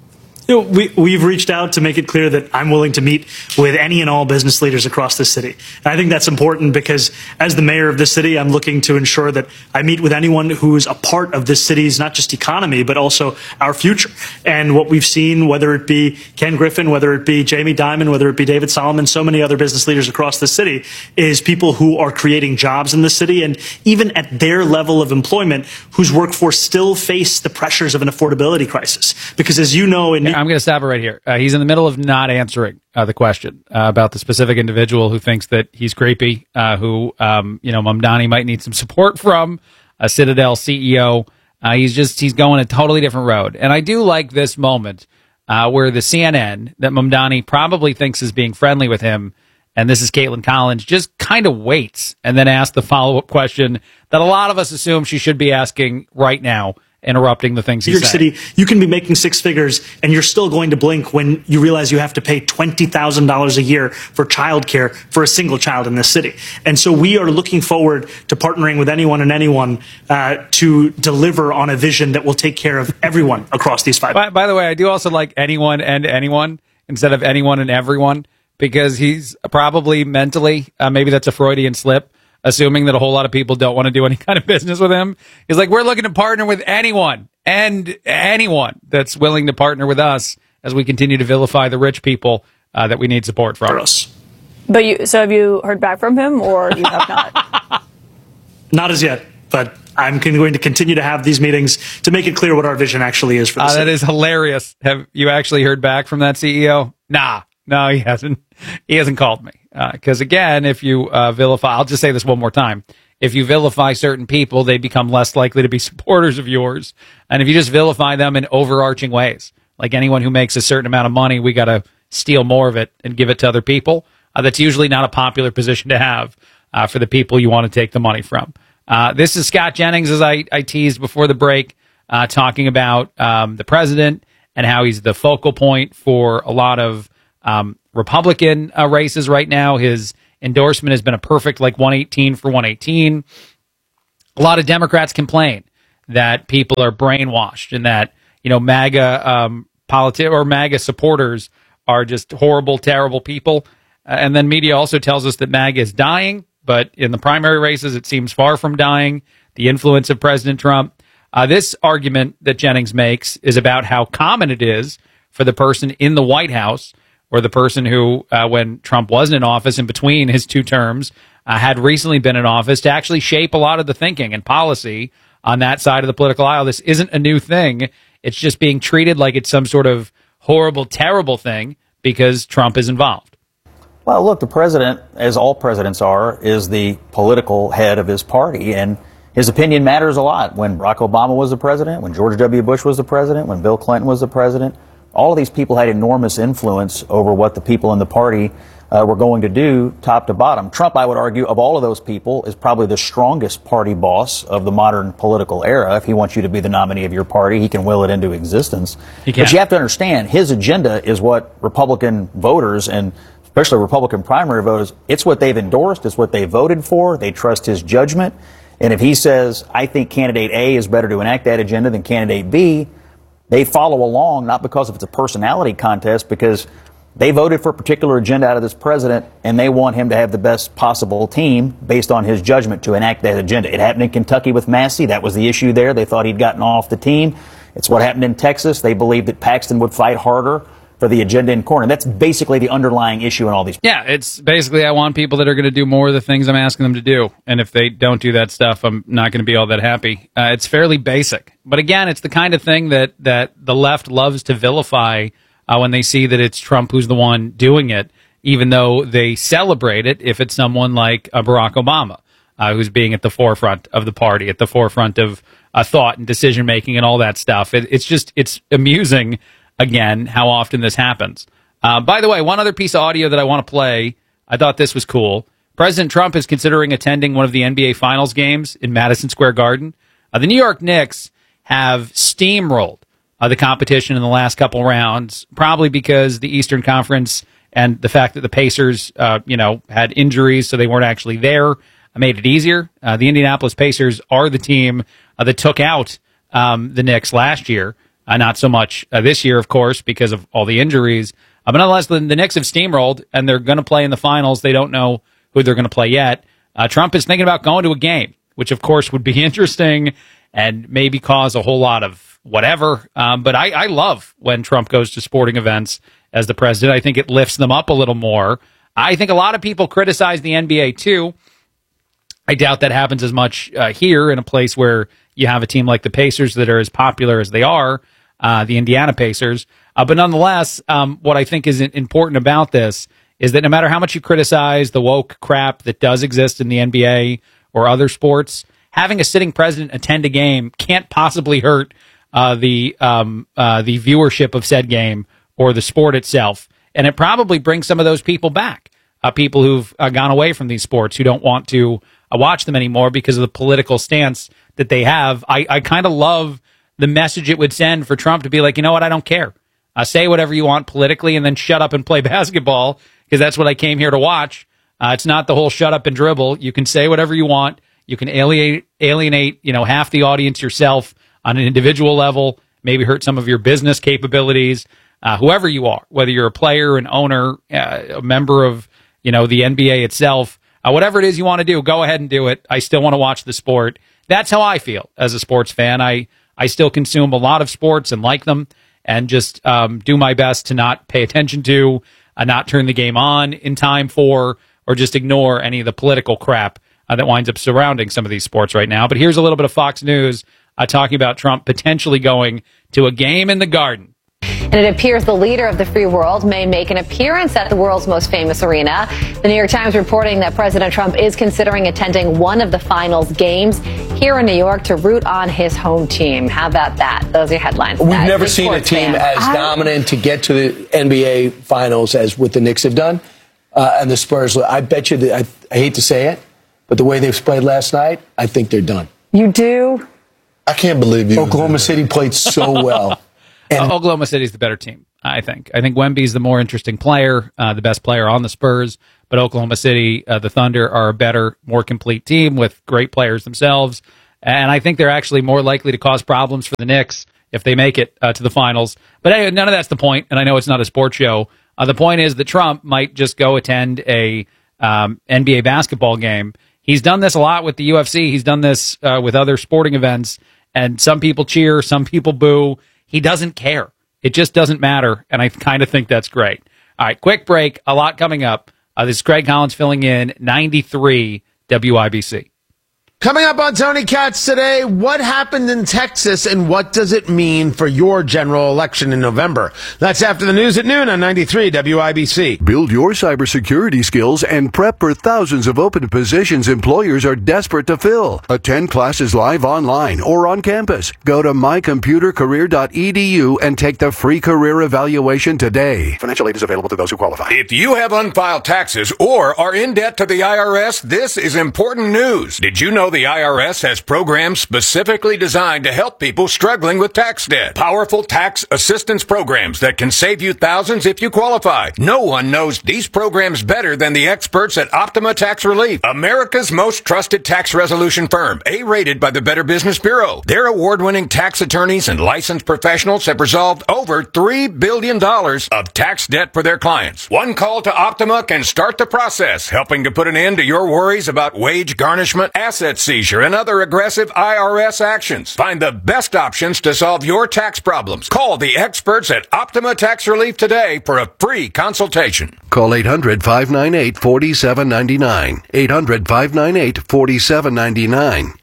Speaker 6: We've reached out to make it clear that I'm willing to meet with any and all business leaders across the city. And I think that's important because as the mayor of the city, I'm looking to ensure that I meet with anyone who is a part of this city's not just economy, but also our future. And what we've seen, whether it be Ken Griffin, whether it be Jamie Dimon, whether it be David Solomon, so many other business leaders across the city, is people who are creating jobs in the city and even at their level of employment, whose workforce still face the pressures of an affordability crisis. Because as you know,
Speaker 12: I'm going to stop it right here. He's in the middle of not answering the question about the specific individual who thinks that he's creepy, who Mamdani might need some support from, a Citadel CEO. He's going a totally different road. And I do like this moment where the CNN that Mamdani probably thinks is being friendly with him, and this is Caitlin Collins, just kind of waits and then asks the follow-up question that a lot of us assume she should be asking right now, interrupting the things he's saying.
Speaker 6: New York City, you can be making six figures and you're still going to blink when you realize you have to pay $20,000 a year for childcare for a single child in this city. And so we are looking forward to partnering with anyone and anyone to deliver on a vision that will take care of everyone across these five.
Speaker 12: By the way, I do also like anyone and anyone instead of anyone and everyone, because he's probably mentally, maybe that's a Freudian slip, assuming that a whole lot of people don't want to do any kind of business with him. He's like, we're looking to partner with anyone and anyone that's willing to partner with us as we continue to vilify the rich people that we need support from.
Speaker 1: But so have you heard back from him, or you have not?
Speaker 6: Not as yet, but I'm going to continue to have these meetings to make it clear what our vision actually is for the city.
Speaker 12: That is hilarious. Have you actually heard back from that CEO? No, he hasn't. He hasn't called me. Because again, if you vilify, I'll just say this one more time. If you vilify certain people, they become less likely to be supporters of yours. And if you just vilify them in overarching ways, like anyone who makes a certain amount of money, we got to steal more of it and give it to other people. That's usually not a popular position to have. for the people you want to take the money from. This is Scott Jennings, as I teased before the break, talking about the president and how he's the focal point for a lot of Republican races right now. His endorsement has been a perfect 118 for 118. A lot of Democrats complain that people are brainwashed and that MAGA MAGA supporters are just horrible, terrible people. And then media also tells us that MAGA is dying, but in the primary races, it seems far from dying. The influence of President Trump. This argument that Jennings makes is about how common it is for the person in the White House, or the person who, when Trump wasn't in office, in between his two terms, had recently been in office, to actually shape a lot of the thinking and policy on that side of the political aisle. This isn't a new thing. It's just being treated like it's some sort of horrible, terrible thing because Trump is involved.
Speaker 3: Well, look, the president, as all presidents are, is the political head of his party, and his opinion matters a lot. When Barack Obama was the president, when George W. Bush was the president, when Bill Clinton was the president, all of these people had enormous influence over what the people in the party were going to do, top to bottom. Trump, I would argue, of all of those people, is probably the strongest party boss of the modern political era. If he wants you to be the nominee of your party, he can will it into existence. But you have to understand, his agenda is what Republican voters, and especially Republican primary voters, it's what they've endorsed, it's what they voted for. They trust his judgment. And if he says, I think candidate A is better to enact that agenda than candidate B, they follow along, not because if it's a personality contest, because they voted for a particular agenda out of this president, and they want him to have the best possible team based on his judgment to enact that agenda. It happened in Kentucky with Massey. That was the issue there. They thought he'd gotten off the team. It's what happened in Texas. They believed that Paxton would fight harder for the agenda in court. And that's basically the underlying issue in all these.
Speaker 12: Yeah, it's basically I want people that are going to do more of the things I'm asking them to do. And if they don't do that stuff, I'm not going to be all that happy. It's fairly basic. But again, it's the kind of thing that the left loves to vilify when they see that it's Trump who's the one doing it, even though they celebrate it if it's someone like Barack Obama, who's being at the forefront of the party, at the forefront of thought and decision-making and all that stuff. It's amusing, again, how often this happens. By the way, one other piece of audio that I want to play, I thought this was cool. President Trump is considering attending one of the NBA Finals games in Madison Square Garden. The New York Knicks have steamrolled the competition in the last couple rounds, probably because the Eastern Conference and the fact that the Pacers, had injuries, so they weren't actually there, made it easier. The Indianapolis Pacers are the team that took out the Knicks last year. Not so much this year, of course, because of all the injuries. But nonetheless, the Knicks have steamrolled, and they're going to play in the finals. They don't know who they're going to play yet. Trump is thinking about going to a game, which, of course, would be interesting and maybe cause a whole lot of whatever. But I love when Trump goes to sporting events as the president. I think it lifts them up a little more. I think a lot of people criticize the NBA, too. I doubt that happens as much here in a place where you have a team like the Pacers that are as popular as they are, the Indiana Pacers. But nonetheless, what I think is important about this is that no matter how much you criticize the woke crap that does exist in the NBA or other sports, having a sitting president attend a game can't possibly hurt the viewership of said game or the sport itself. And it probably brings some of those people back, people who've gone away from these sports, who don't want to watch them anymore because of the political stance that they have. I kind of love the message it would send for Trump to be like, you know what, I don't care. Say whatever you want politically and then shut up and play basketball, because that's what I came here to watch. It's not the whole shut up and dribble. You can say whatever you want. You can alienate half the audience yourself on an individual level, maybe hurt some of your business capabilities, whoever you are, whether you're a player, an owner, a member of the NBA itself, whatever it is you want to do, go ahead and do it. I still want to watch the sport. That's how I feel as a sports fan. I still consume a lot of sports and like them, and just do my best to not pay attention to, not turn the game on in time for, or just ignore any of the political crap that winds up surrounding some of these sports right now. But here's a little bit of Fox News talking about Trump potentially going to a game in the Garden.
Speaker 4: And it appears the leader of the free world may make an appearance at the world's most famous arena. The New York Times reporting that President Trump is considering attending one of the finals games here in New York to root on his home team. How about that? Those are your headlines.
Speaker 13: We've never seen a team as dominant to get to the NBA finals as what the Knicks have done. And the Spurs, I bet you that, I hate to say it, But the way they've played last night, I think they're done.
Speaker 4: You do?
Speaker 13: I can't believe you. Oklahoma City played so well.
Speaker 12: And Oklahoma City's the better team, I think. I think Wemby's the more interesting player, the best player on the Spurs. But Oklahoma City, the Thunder, are a better, more complete team with great players themselves. And I think they're actually more likely to cause problems for the Knicks if they make it to the finals. But anyway, none of that's the point, and I know it's not a sports show. The point is that Trump might just go attend a NBA basketball game. He's done this a lot with the UFC. He's done this with other sporting events, and some people cheer, some people boo. He doesn't care. It just doesn't matter, and I kind of think that's great. All right, quick break. A lot coming up. This is Craig Collins filling in 93 WIBC.
Speaker 2: Coming up on Tony Katz today, what happened in Texas and what does it mean for your general election in November? That's after the news at noon on 93 WIBC.
Speaker 7: Build your cybersecurity skills and prep for thousands of open positions employers are desperate to fill. Attend classes live online or on campus. Go to mycomputercareer.edu and take the free career evaluation today.
Speaker 8: Financial aid is available to those who qualify. If you have unfiled taxes or are in debt to the IRS, this is important news. Did you know the IRS has programs specifically designed to help people struggling with tax debt? Powerful tax assistance programs that can save you thousands if you qualify. No one knows these programs better than the experts at Optima Tax Relief, America's most trusted tax resolution firm, A-rated by the Better Business Bureau. Their award-winning tax attorneys and licensed professionals have resolved over $3 billion of tax debt for their clients. One call to Optima can start the process, helping to put an end to your worries about wage garnishment, asset seizure, and other aggressive IRS actions. Find the best options to solve your tax problems. Call the experts at Optima Tax Relief today for a free consultation.
Speaker 7: Call 800-598-4799. 800-598-4799.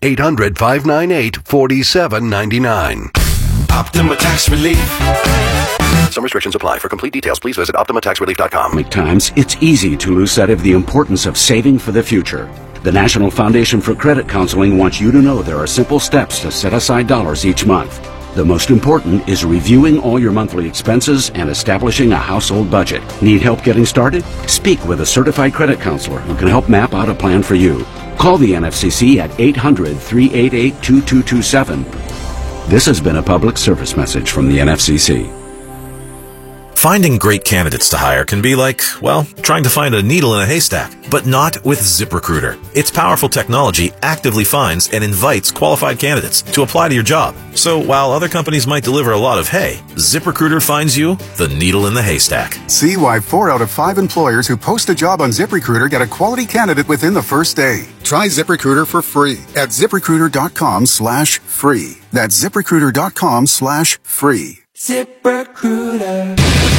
Speaker 7: 800-598-4799.
Speaker 14: Optima Tax Relief.
Speaker 8: Some restrictions apply. For complete details, please visit OptimaTaxRelief.com.
Speaker 15: At times, it's easy to lose sight of the importance of saving for the future. The National Foundation for Credit Counseling wants you to know there are simple steps to set aside dollars each month. The most important is reviewing all your monthly expenses and establishing a household budget. Need help getting started? Speak with a certified credit counselor who can help map out a plan for you. Call the NFCC at 800-388-2227. This has been a public service message from the NFCC.
Speaker 16: Finding great candidates to hire can be like, well, trying to find a needle in a haystack, but not with ZipRecruiter. Its powerful technology actively finds and invites qualified candidates to apply to your job. So while other companies might deliver a lot of hay, ZipRecruiter finds you the needle in the haystack.
Speaker 17: See why 4 out of 5 employers who post a job on ZipRecruiter get a quality candidate within the first day. Try ZipRecruiter for free at ZipRecruiter.com/free. That's ZipRecruiter.com/free.
Speaker 8: ZipRecruiter.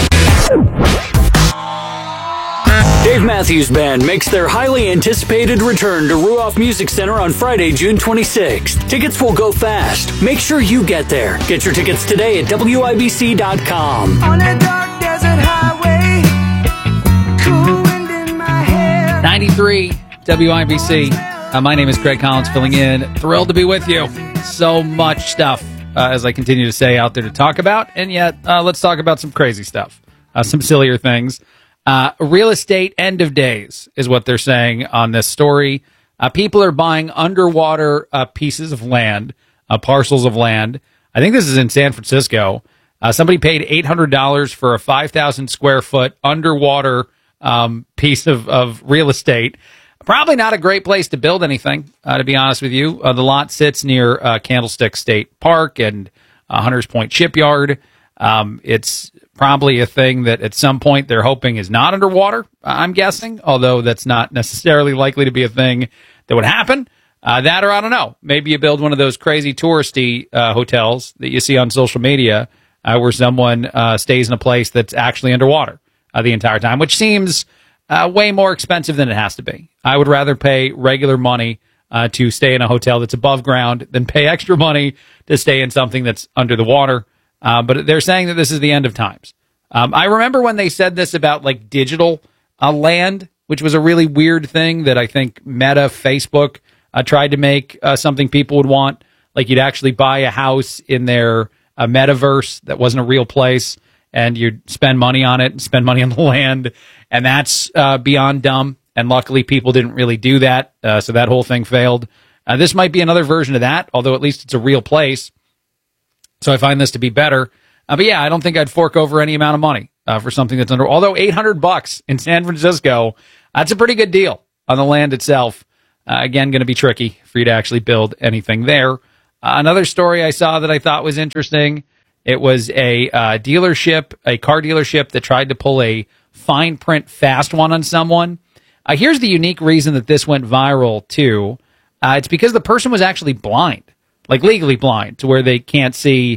Speaker 27: Dave Matthews Band makes their highly anticipated return to Ruoff Music Center on Friday, June 26th. Tickets will go fast. Make sure you get there. Get your tickets today at WIBC.com.
Speaker 9: On a dark desert highway, cool wind in my hair.
Speaker 12: 93 WIBC. My name is Craig Collins filling in. Thrilled to be with you. So much stuff, as I continue to say, out there to talk about. And yet, let's talk about some crazy stuff. Some sillier things. Real estate end of days is what they're saying on this story. People are buying underwater pieces of land, parcels of land. I think this is in San Francisco. Somebody paid $800 for a 5,000 square foot underwater piece of real estate. Probably not a great place to build anything, to be honest with you. The lot sits near Candlestick State Park and Hunters Point Shipyard. It's probably a thing that at some point they're hoping is not underwater, I'm guessing, although that's not necessarily likely to be a thing that would happen. That or I don't know. Maybe you build one of those crazy touristy hotels that you see on social media where someone stays in a place that's actually underwater the entire time, which seems way more expensive than it has to be. I would rather pay regular money to stay in a hotel that's above ground than pay extra money to stay in something that's under the water. But they're saying that this is the end of times. I remember when they said this about like digital land, which was a really weird thing that I think Meta, Facebook tried to make something people would want. Like you'd actually buy a house in their metaverse that wasn't a real place, and you'd spend money on it and spend money on the land. And that's beyond dumb. And luckily, people didn't really do that, so that whole thing failed. This might be another version of that, although at least it's a real place. So I find this to be better. But yeah, I don't think I'd fork over any amount of money for something that's under. Although $800 in San Francisco, that's a pretty good deal on the land itself. Again, going to be tricky for you to actually build anything there. Another story I saw that I thought was interesting. It was a dealership, a car dealership that tried to pull a fine print fast one on someone. Here's the unique reason that this went viral too. It's because the person was actually blind, like legally blind, to where they can't see,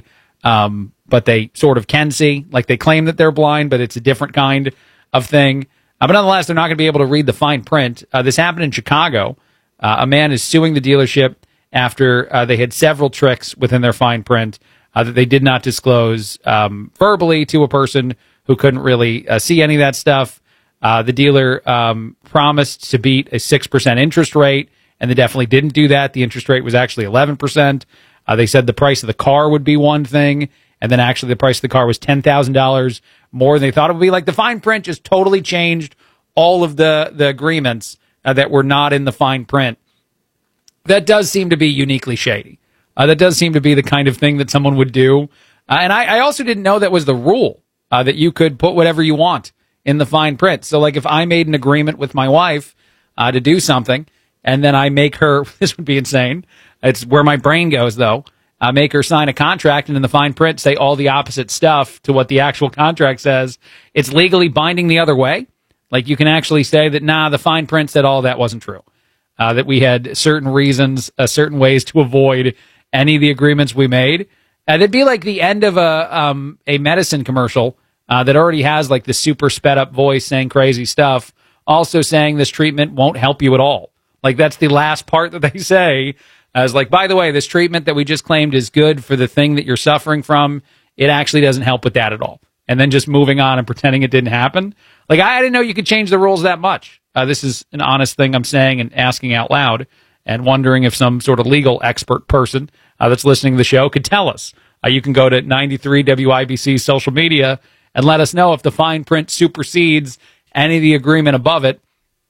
Speaker 12: but they sort of can see. Like they claim that they're blind, but it's a different kind of thing. But nonetheless, they're not going to be able to read the fine print. This happened in Chicago. A man is suing the dealership after they had several tricks within their fine print that they did not disclose verbally to a person who couldn't really see any of that stuff. The dealer promised to beat a 6% interest rate, and they definitely didn't do that. The interest rate was actually 11%. They said the price of the car would be one thing, and then actually the price of the car was $10,000 more than they thought it would be. Like the fine print just totally changed all of the agreements that were not in the fine print. That does seem to be uniquely shady. That does seem to be the kind of thing that someone would do. And I also didn't know that was the rule, that you could put whatever you want in the fine print. So like if I made an agreement with my wife to do something, and then I make her, this would be insane. It's where my brain goes though. I make her sign a contract and in the fine print say all the opposite stuff to what the actual contract says. It's legally binding the other way. Like you can actually say that, nah, the fine print said all that wasn't true. That we had certain reasons, certain ways to avoid any of the agreements we made. It'd be like the end of a medicine commercial that already has like the super sped up voice saying crazy stuff, also saying this treatment won't help you at all. Like that's the last part that they say. As like, by the way, this treatment that we just claimed is good for the thing that you're suffering from, it actually doesn't help with that at all. And then just moving on and pretending it didn't happen. Like, I didn't know you could change the rules that much. This is an honest thing I'm saying and asking out loud and wondering if some sort of legal expert person that's listening to the show could tell us. You can go to 93 WIBC social media and let us know if the fine print supersedes any of the agreement above it.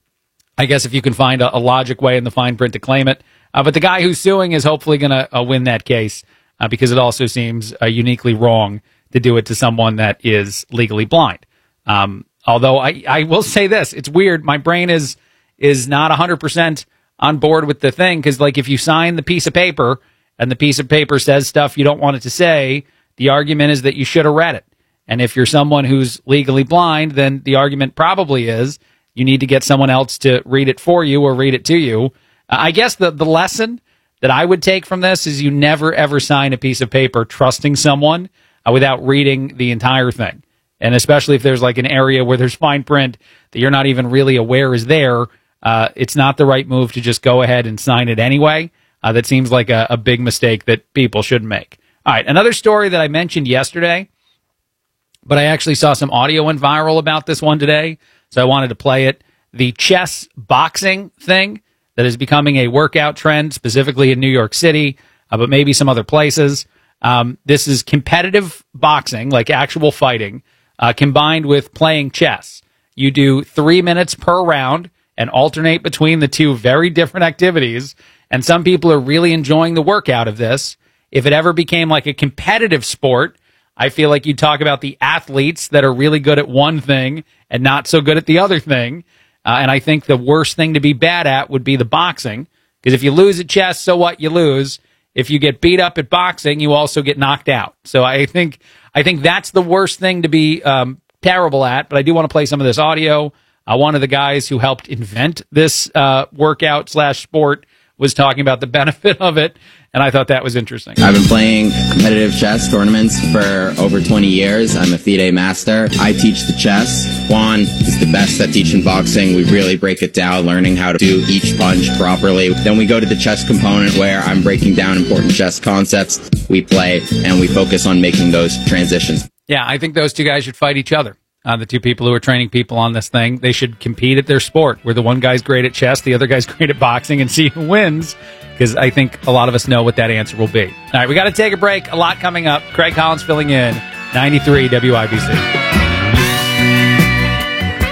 Speaker 12: I guess if you can find a logic way in the fine print to claim it. But the guy who's suing is hopefully going to win that case because it also seems uniquely wrong to do it to someone that is legally blind. Although I will say this, it's weird. My brain is not 100% on board with the thing because, like, if you sign the piece of paper and the piece of paper says stuff you don't want it to say, the argument is that you should have read it. And if you're someone who's legally blind, then the argument probably is you need to get someone else to read it for you or read it to you. I guess the lesson that I would take from this is you never, ever sign a piece of paper trusting someone without reading the entire thing. And especially if there's like an area where there's fine print that you're not even really aware is there, it's not the right move to just go ahead and sign it anyway. That seems like a big mistake that people shouldn't make. All right, another story that I mentioned yesterday, but I actually saw some audio went viral about this one today, so I wanted to play it. The chess boxing thing that is becoming a workout trend, specifically in New York City, but maybe some other places. This is competitive boxing, like actual fighting, combined with playing chess. You do 3 minutes per round and alternate between the two very different activities. And some people are really enjoying the workout of this. If it ever became like a competitive sport, I feel like you'd talk about the athletes that are really good at one thing and not so good at the other thing. And I think the worst thing to be bad at would be the boxing. Because if you lose at chess, so what? You lose. If you get beat up at boxing, you also get knocked out. So I think that's the worst thing to be terrible at. But I do want to play some of this audio. One of the guys who helped invent this workout / sport was talking about the benefit of it, and I thought that was interesting.
Speaker 5: I've been playing competitive chess tournaments for over 20 years. I'm a FIDE master. I teach the chess. Juan is the best at teaching boxing. We really break it down, learning how to do each punch properly. Then we go to the chess component where I'm breaking down important chess concepts. We play, and we focus on making those transitions.
Speaker 12: Yeah, I think those two guys should fight each other. The two people who are training people on this thing, they should compete at their sport, where the one guy's great at chess, the other guy's great at boxing, and see who wins, because I think a lot of us know what that answer will be. All right, we got to take a break. A lot coming up. Craig Collins filling in, 93 WIBC.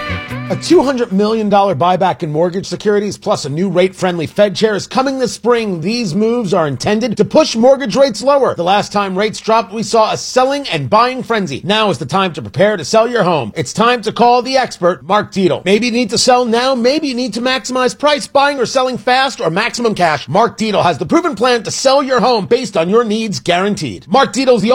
Speaker 2: A $200 million buyback in mortgage securities plus a new rate-friendly Fed chair is coming this spring. These moves are intended to push mortgage rates lower. The last time rates dropped, we saw a selling and buying frenzy. Now is the time to prepare to sell your home. It's time to call the expert, Mark Dietel. Maybe you need to sell now. Maybe you need to maximize price, buying or selling fast, or maximum cash. Mark Dietel has the proven plan to sell your home based on your needs, guaranteed. Mark Dietel is the